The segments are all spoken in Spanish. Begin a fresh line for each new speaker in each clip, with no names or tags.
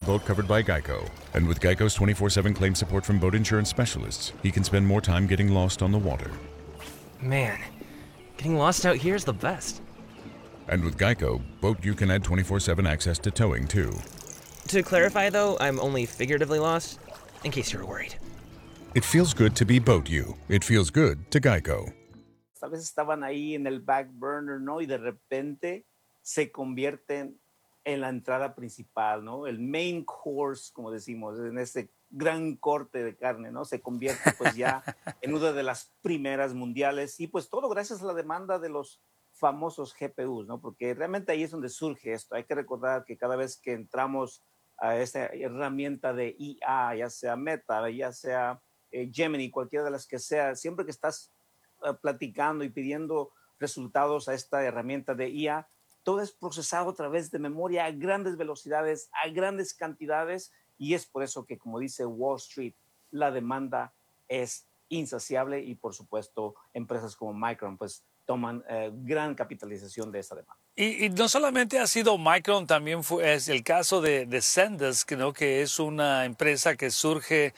boat covered by Geico. And with Geico's 24/7 claim support from boat insurance specialists, he can spend more time getting lost on the water.
Man, getting lost out here is the best.
And with Geico, Boat you can add 24/7 access to towing too.
To clarify though, I'm only figuratively lost, in case you were worried.
It feels good to be Boat you. It feels good to Geico.
A veces estaban ahí en el back burner, ¿no? Y de repente se convierten en la entrada principal, ¿no? El main course, como decimos, en ese gran corte de carne, ¿no? Se convierte pues ya en una de las primeras mundiales y pues todo gracias a la demanda de los famosos GPUs, ¿no? Porque realmente ahí es donde surge esto. Hay que recordar que cada vez que entramos a esta herramienta de IA, ya sea Meta, ya sea Gemini, cualquiera de las que sea, siempre que estás platicando y pidiendo resultados a esta herramienta de IA, todo es procesado a través de memoria a grandes velocidades, a grandes cantidades, y es por eso que, como dice Wall Street, la demanda es insaciable y, por supuesto, empresas como Micron pues toman gran capitalización de esa demanda.
Y no solamente ha sido Micron, también es el caso de Zendesk, ¿no? Que es una empresa que surge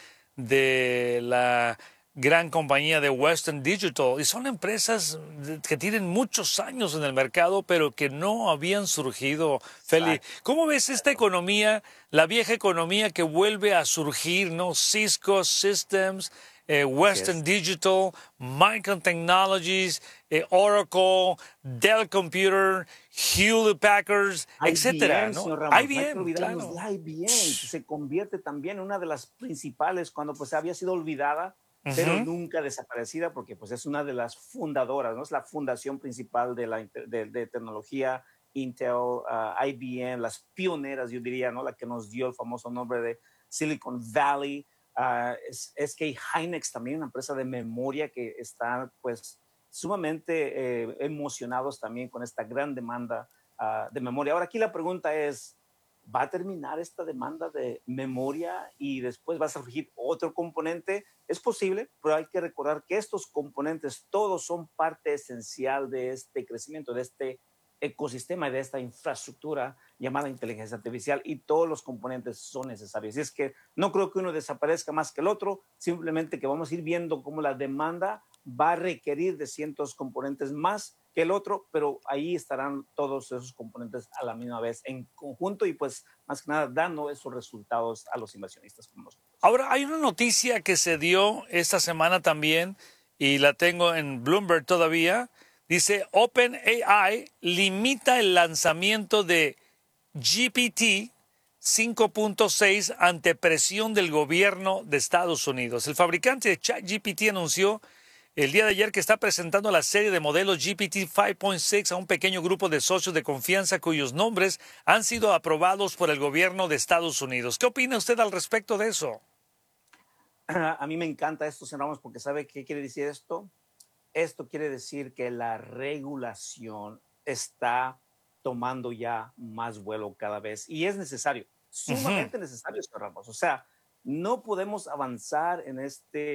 de la gran compañía de Western Digital, y son empresas que tienen muchos años en el mercado, pero que no habían surgido. Feli, ¿cómo ves esta economía, la vieja economía que vuelve a surgir, ¿no? Cisco Systems, Western Digital, Micron Technologies, Oracle, Dell Computer, Hewlett Packard, etcétera, ¿no?
IBM, claro. IBM se convierte también en una de las principales cuando pues había sido olvidada, pero nunca desaparecida, porque pues es una de las fundadoras, ¿no? Es la fundación principal de tecnología, Intel, IBM, las pioneras, yo diría, ¿no? La que nos dio el famoso nombre de Silicon Valley. SK Hynix también, una empresa de memoria que está pues sumamente emocionados también con esta gran demanda de memoria. Ahora aquí la pregunta es, ¿va a terminar esta demanda de memoria y después va a surgir otro componente? Es posible, pero hay que recordar que estos componentes todos son parte esencial de este crecimiento, de este ecosistema y de esta infraestructura llamada inteligencia artificial, y todos los componentes son necesarios. Y es que no creo que uno desaparezca más que el otro, simplemente que vamos a ir viendo cómo la demanda va a requerir de cientos componentes más que el otro, pero ahí estarán todos esos componentes a la misma vez en conjunto y pues más que nada dando esos resultados a los inversionistas como nosotros.
Ahora, hay una noticia que se dio esta semana también y la tengo en Bloomberg todavía. Dice, OpenAI limita el lanzamiento de GPT 5.6 ante presión del gobierno de Estados Unidos. El fabricante de ChatGPT anunció el día de ayer que está presentando la serie de modelos GPT 5.6 a un pequeño grupo de socios de confianza cuyos nombres han sido aprobados por el gobierno de Estados Unidos. ¿Qué opina usted al respecto de eso?
A mí me encanta esto, señor Ramos, porque ¿sabe qué quiere decir esto? Esto quiere decir que la regulación está tomando ya más vuelo cada vez y es necesario, sumamente necesario, señor Ramos. O sea, no podemos avanzar en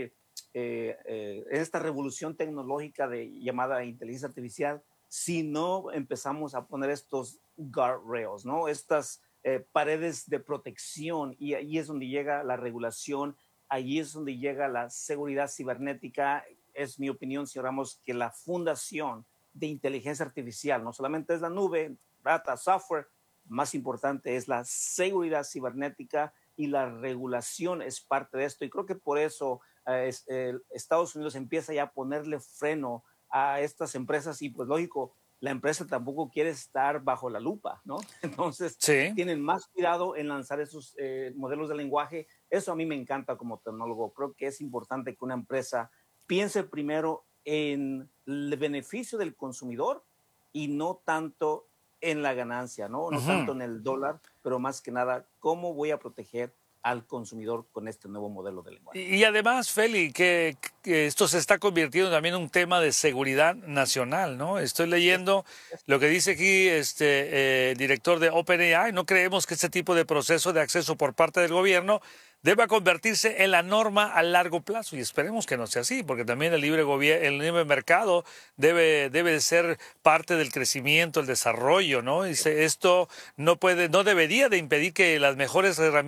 esta revolución tecnológica llamada inteligencia artificial si no empezamos a poner estos guardrails, ¿no? Estas paredes de protección, y ahí es donde llega la regulación, ahí es donde llega la seguridad cibernética. Es mi opinión, señor Ramos, que la fundación de inteligencia artificial no solamente es la nube, data, software, más importante es la seguridad cibernética, y la regulación es parte de esto. Y creo que por eso Estados Unidos empieza ya a ponerle freno a estas empresas y pues lógico, la empresa tampoco quiere estar bajo la lupa, ¿no? Entonces tienen más cuidado en lanzar esos modelos de lenguaje. Eso a mí me encanta como tecnólogo. Creo que es importante que una empresa piense primero en el beneficio del consumidor y no tanto en la ganancia, ¿no? No tanto en el dólar, pero más que nada, ¿cómo voy a proteger al consumidor con este nuevo modelo de lenguaje?
Y además, Feli, que esto se está convirtiendo también en un tema de seguridad nacional, ¿no? Estoy leyendo lo que dice aquí el director de OpenAI. No creemos que este tipo de proceso de acceso por parte del gobierno deba convertirse en la norma a largo plazo, y esperemos que no sea así, porque también el libre mercado debe de ser parte del crecimiento, el desarrollo, ¿no? Esto no debería de impedir que las mejores herramientas